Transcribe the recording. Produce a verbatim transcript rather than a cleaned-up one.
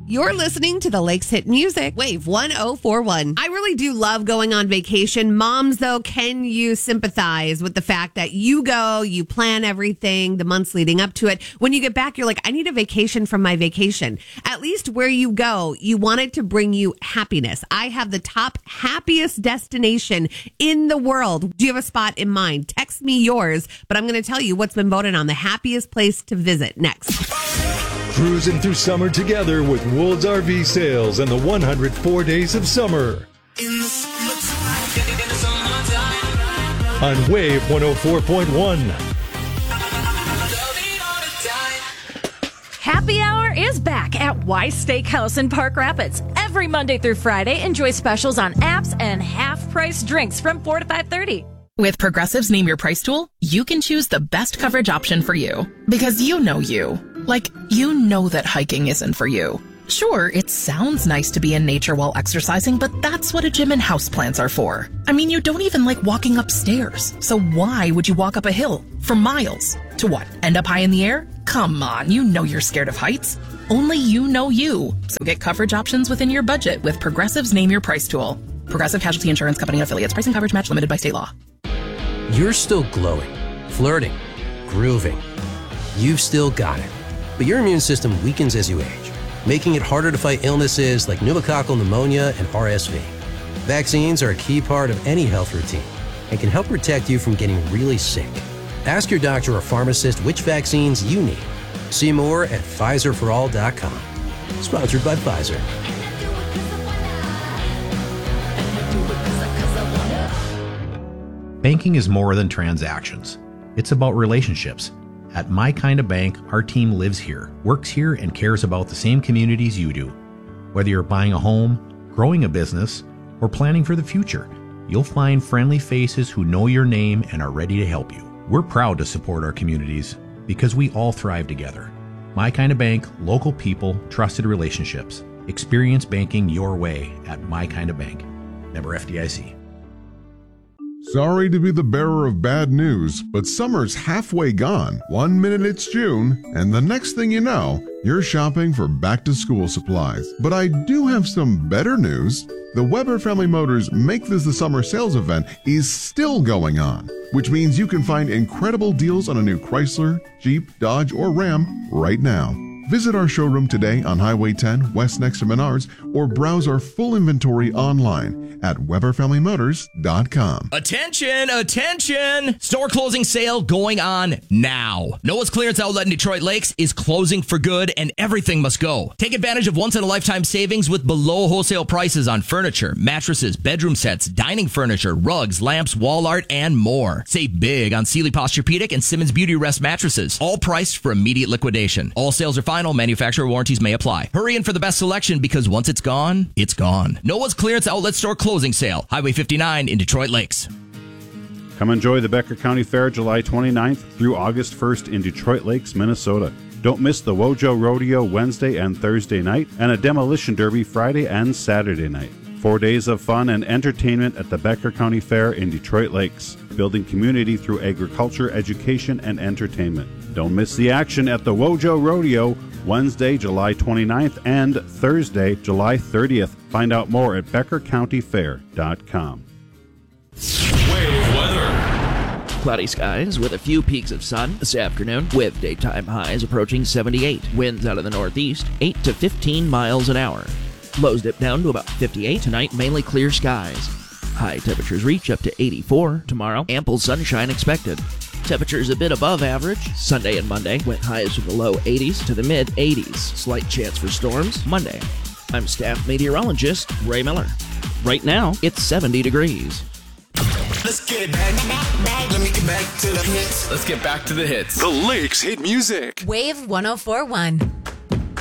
You're listening to the Lakes Hit Music, Wave one oh four one. I really do love going on vacation. Moms, though, can you sympathize with the fact that you go, you plan everything, the months leading up to it. When you get back, you're like, I need a vacation from my vacation. At least where you go, you want it to bring you happiness. I have the top happiest destination in the world. Do you have a spot in mind? Text me yours, but I'm going to tell you what's been voted on the happiest place to visit next. Cruising through summer together with Woods R V Sales and the one hundred four Days of Summer. In the summertime, in the summertime. On Wave one oh four point one. Happy Hour is back at Wise Steakhouse in Park Rapids. Every Monday through Friday, enjoy specials on apps and half-price drinks from four to five thirty. With Progressive's Name Your Price tool, you can choose the best coverage option for you. Because you know you. Like, you know that hiking isn't for you. Sure, it sounds nice to be in nature while exercising, but that's what a gym and houseplants are for. I mean, you don't even like walking upstairs. So why would you walk up a hill for miles? To what, end up high in the air? Come on, you know you're scared of heights. Only you know you. So get coverage options within your budget with Progressive's Name Your Price tool. Progressive Casualty Insurance Company and Affiliates. Price and coverage match limited by state law. You're still glowing, flirting, grooving. You've still got it. But your immune system weakens as you age, making it harder to fight illnesses like pneumococcal pneumonia and R S V. Vaccines are a key part of any health routine and can help protect you from getting really sick. Ask your doctor or pharmacist which vaccines you need. See more at Pfizer for all dot com. Sponsored by Pfizer. Banking is more than transactions. It's about relationships. At My Kind of Bank, our team lives here, works here, and cares about the same communities you do. Whether you're buying a home, growing a business, or planning for the future, you'll find friendly faces who know your name and are ready to help you. We're proud to support our communities because we all thrive together. My Kind of Bank, local people, trusted relationships. Experience banking your way at My Kind of Bank. Member F D I C. Sorry to be the bearer of bad news, but summer's halfway gone. One minute it's June, and the next thing you know, you're shopping for back-to-school supplies. But I do have some better news. The Weber Family Motors Make This the Summer sales event is still going on, which means you can find incredible deals on a new Chrysler, Jeep, Dodge, or Ram right now. Visit our showroom today on Highway ten, west next to Menards, or browse our full inventory online at Weber Family Motors dot com. Attention, attention! Store closing sale going on now. Noah's Clearance Outlet in Detroit Lakes is closing for good, and everything must go. Take advantage of once-in-a-lifetime savings with below wholesale prices on furniture, mattresses, bedroom sets, dining furniture, rugs, lamps, wall art, and more. Save big on Sealy Posturepedic and Simmons Beauty Rest mattresses, all priced for immediate liquidation. All sales are final. Manufacturer warranties may apply. Hurry in for the best selection because once it's gone, it's gone. Noah's Clearance Outlet Store closing sale. Highway fifty-nine in Detroit Lakes. Come enjoy the Becker County Fair July twenty-ninth through August first in Detroit Lakes, Minnesota. Don't miss the Wojo Rodeo Wednesday and Thursday night and a Demolition Derby Friday and Saturday night. Four days of fun and entertainment at the Becker County Fair in Detroit Lakes, building community through agriculture, education, and entertainment. Don't miss the action at the Wojo Rodeo Wednesday, July twenty-ninth and Thursday, July thirtieth. Find out more at becker county fair dot com. Wave weather. Cloudy skies with a few peaks of sun this afternoon with daytime highs approaching seventy-eight. Winds out of the northeast, eight to fifteen miles an hour. Lows dip down to about fifty-eight. Tonight, mainly clear skies. High temperatures reach up to eighty-four. Tomorrow, ample sunshine expected. Temperatures a bit above average. Sunday and Monday went highs from the low eighties to the mid eighties. Slight chance for storms Monday. I'm staff meteorologist Ray Miller. Right now, it's seventy degrees. Let's get it back, back, back. Let me get back to the hits. Let's get back to the hits. The Lakes Hit Music. Wave one oh four one.